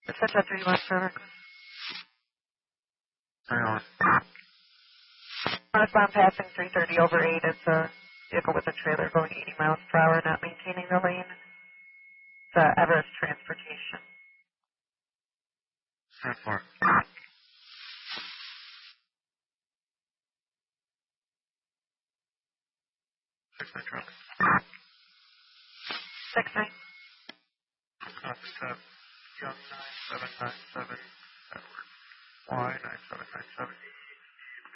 It's such a 3 West River. Northbound passing 330 over 8. It's a vehicle with a trailer going 80 miles per hour, not maintaining the lane. It's Everest Transportation. 10-4. 6-9 truck. 6-9. Copy that. Young 9797. Edward. Y 9797.